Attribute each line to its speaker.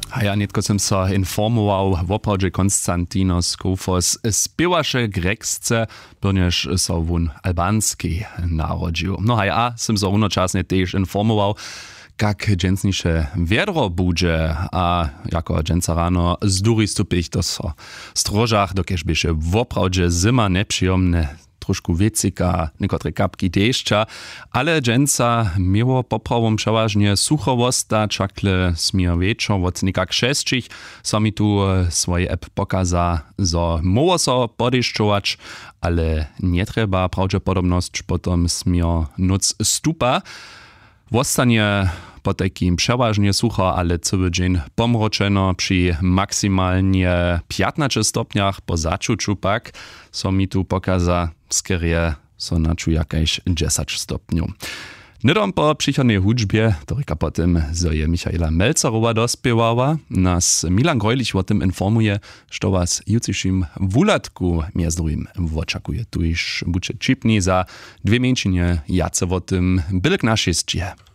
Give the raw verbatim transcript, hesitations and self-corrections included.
Speaker 1: A ja netko som sa informoval v oprawdźe Konstantinos Kofos spiewaše greksce, plnež sa vun albanski narodził. No a ja som sa runočasne tež informoval, kak dżęsniše wiedro budže a jako dżęca rano zduri stupić do so strożach, dokež byše v oprawdźe zima nepřijomne, trošku wiecika, niekotre kapki deszcza, ale dżęca miło poprawom przeważnie suchowosta, czakle smir wieczor, od nikak šestčich, so mi tu swoje app pokaza, zo moło so podeszczować, ale nie trzeba prawdopodobność potom smir noc stupa. Wostanie po takim przeważnie sucho, ale cały dzień pomroczeno przy maksymalnie piętnastu stopniach po zaczuciu pak, so mi tu pokaza skierie so naču jakieś dziesięć stopniu. Nidom po przychodnej hudżbie, to potem zo je Michaela Melcerowa dospiewała, nas Milan Grojlich o tym informuje, što was jutrzejszym wulatku między drugim oczekuje. Tu już bucie čipni za dwie mięčinie jace o tym bylek na šestje.